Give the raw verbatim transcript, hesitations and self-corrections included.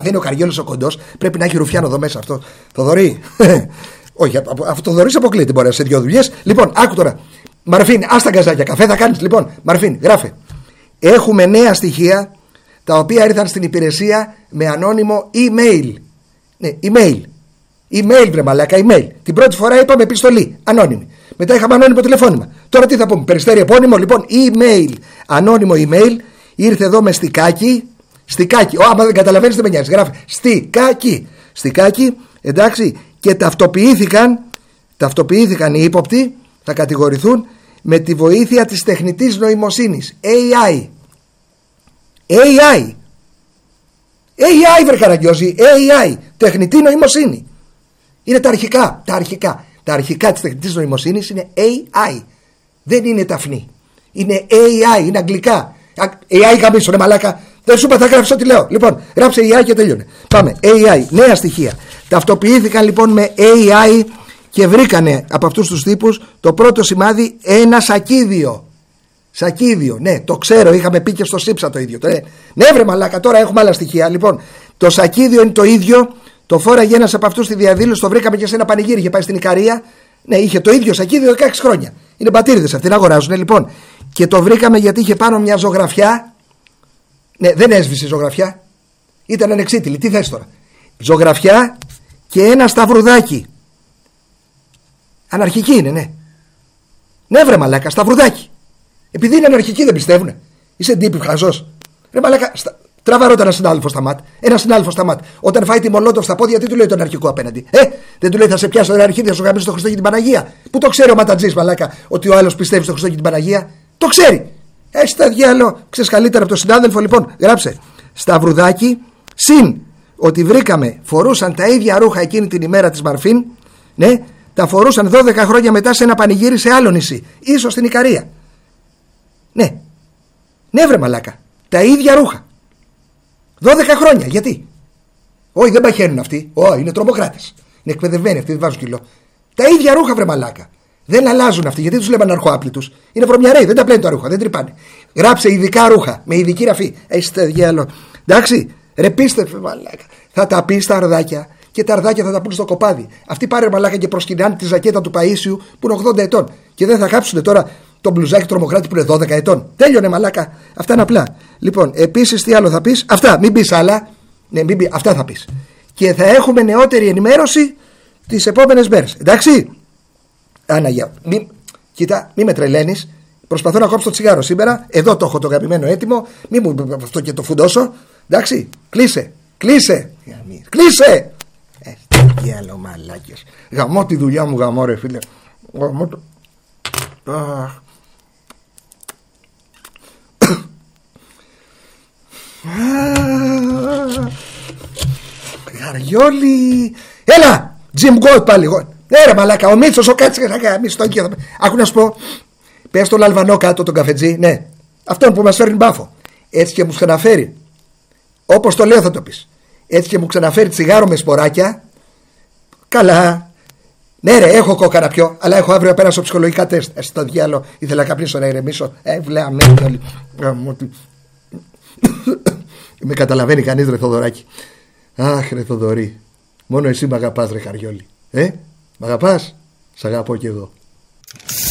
παθαίνει ο Καριόλης ο κοντός, πρέπει να έχει ρουφιάνο εδώ μέσα αυτό. Θοδωρή. Όχι, αυτό το Θοδωρής αποκλείεται, μπορεί να σε δύο δουλειές. Λοιπόν, άκου τώρα. Μαρφίν, άστα γκαζάκια, καφέ θα κάνεις. Λοιπόν, Μαρφίν, γράφε. Έχουμε νέα στοιχεία τα οποία ήρθαν στην υπηρεσία με ανώνυμο email. Ναι, email. Email, βρε μαλάκα, email. Την πρώτη φορά είπαμε επιστολή, ανώνυμη. Μετά είχαμε ανώνυμο τηλεφώνημα. Τώρα τι θα πούμε, περιστέρι επώνυμο, λοιπόν, email. Ανώνυμο email. Ήρθε εδώ με στικάκι. Στικάκι. Ω, άμα δεν καταλαβαίνεις δεν με νοιάζει. Γράφει στικάκι. Στικάκι, εντάξει. Και ταυτοποιήθηκαν, ταυτοποιήθηκαν οι ύποπτοι, θα κατηγορηθούν με τη βοήθεια της τεχνητής νοημοσύνης. έι άι. έι άι. έι άι, βρε Καραγκιόζη. έι άι. Τεχνητή νοημοσύνη. Είναι τα αρχικά. Τα αρχικά. Τα αρχικά της τεχνητής νοημοσύνης είναι έι άι. Δεν είναι ταφνή. Είναι έι άι. Είναι αγγλικά. έι άι γαμίσου, ρε μαλάκα. Δεν σου είπα, θα γράψεις ό,τι λέω. Λοιπόν, γράψε έι άι και τελειώνε. Πάμε. έι άι. Νέα στοιχεία. Ταυτοποιήθηκαν λοιπόν με έι άι και βρήκανε από αυτούς τους τύπους το πρώτο σημάδι ένα σακίδιο. Σακίδιο. Ναι, το ξέρω. Είχαμε πει και στο Σύψα το ίδιο. Ναι, ναι βρε μαλάκα, τώρα έχουμε άλλα στοιχεία. Λοιπόν, το σακίδιο είναι το ίδιο. Το φόραγε ένας από αυτούς στη διαδήλωση. Το βρήκαμε και σε ένα πανηγύρι. Είχε πάει στην Ικαρία. Ναι, είχε το ίδιο σακίδιο δεκαέξι χρόνια. Είναι πατήριδες αυτοί να αγοράζουν. Λοιπόν, και το βρήκαμε γιατί είχε πάνω μια ζωγραφιά. Ναι, δεν έσβησε η ζωγραφιά. Ήταν ανεξίτηλη. Τι θες τώρα. Ζωγραφιά και ένα σταυρουδάκι. Αναρχική είναι, ναι. Ναι, βρε μαλάκα, σταυρουδάκι. Επειδή είναι αναρχική δεν πιστεύουνε. Είσαι ντύπη χαζός. Ρε μαλάκα, στα... τραβά ρώτα ένα συνάδελφο στα ματ. Ένα συνάδελφο στα ματ. Όταν φάει τη μολότοφ στα πόδια, τι του λέει τον αρχικό απέναντι. Ε, δεν του λέει θα σε πιάσω ένα αρχίδι, θα σου γαμίσω το Χριστό και την Παναγία. Πού το ξέρει ο ματατζής μαλάκα ότι ο άλλος πιστεύει στο Χριστό και την Παναγία. Το ξέρει. Έχει τα διάλο, ξέρει καλύτερα από τον συνάδελφο. Λοιπόν, γράψε. Σταυρουδάκι συν ότι βρήκαμε φορούσαν τα ίδια ρούχα εκείνη την ημέρα της Μαρφίν. Ναι, τα φορούσαν δώδεκα χρόνια μετά σε ένα πανηγύρι σε άλλο νησί. Ίσως στην Ικαρία. Ναι. Ναι, βρε μαλάκα. Τα ίδια ρούχα. δώδεκα χρόνια. Γιατί? Όχι, δεν παχαίνουν αυτοί. Όχι, είναι τρομοκράτες. Είναι εκπαιδευμένοι αυτοί, δεν βάζουν κιλό. Τα ίδια ρούχα, βρε μαλάκα. Δεν αλλάζουν αυτοί. Γιατί τους λέμε αναρχοάπλητους. Είναι βρωμιαρέοι, δεν τα πλένουν τα ρούχα, δεν τρυπάνε. Γράψε ειδικά ρούχα με ειδική ραφή. Έχει το διάλο. Εντάξει, ρε πίστευε μαλάκα. Θα τα πει στα αρδάκια και τα αρδάκια θα τα πούν στο κοπάδι. Αυτοί πάρε μαλάκα και προσκυνάνε τη ζακέτα του Παΐσιου που είναι ογδόντα ετών. Και δεν θα κάψουν τώρα τον μπλουζάκι τρομοκράτη που είναι δώδεκα ετών. Τέλειωνε μαλάκα. Αυτά είναι απλά. Λοιπόν, επίσης τι άλλο θα πει. Αυτά, μην πει άλλα. Ναι, μην πεις. Αυτά θα πει. Και θα έχουμε νεότερη ενημέρωση τις επόμενες μέρες. Εντάξει. Άναγια. Μη, κοίτα, μη με τρελαίνεις. Προσπαθώ να κόψω το τσιγάρο σήμερα. Εδώ το έχω το αγαπημένο έτοιμο. Μη μου αυτό και το φουντώσω. Εντάξει. Κλείσε. Κλείσε. Κλείσε. Ε, τι άλλο μαλάκες. Γαμώ τη δουλειά μου, γαμώ ρε φίλε. Γαμώ το. Γαριόλι. Έλα. Jim Gold πάλι εγώ. Ναι ρε μαλάκα, ο Μίτσος ο Κάτσικας θα κάνει στο εκεί. Άκου να σου πω. Πες τον Αλβανό κάτω τον καφετζή. Ναι, αυτόν που μας φέρνει μπάφο. Έτσι και μου ξαναφέρει. Όπως το λέω θα το πεις. Έτσι και μου ξαναφέρει τσιγάρο με σποράκια. Καλά. Ναι ρε, έχω κόκανα πιο. Αλλά έχω αύριο να πέρασω ψυχολογικά τεστ. Ε, στο διάλο ήθελα να καπνίσω να ηρεμήσω. Ε, βλέαμε όλοι. Με καταλαβαίνει κανείς ρε Θοδωράκη. Αχ ρε Θοδωρή. Μόνο εσύ μ' αγαπάς ρε Χαριόλη. Ε, μ' αγαπάς? Σ' αγαπώ κι εγώ.